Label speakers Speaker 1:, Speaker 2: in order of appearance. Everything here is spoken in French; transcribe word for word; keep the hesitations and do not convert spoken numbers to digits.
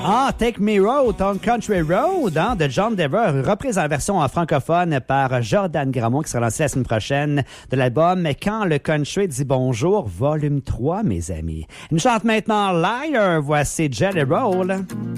Speaker 1: Ah, Take Me Road, on Country Road, hein, de John Denver, reprise en version en francophone par Jordan Gramont, qui sera lancé la semaine prochaine de l'album Quand le country dit bonjour, volume trois, mes amis. Une chante maintenant Liar, voici Jelly Roll.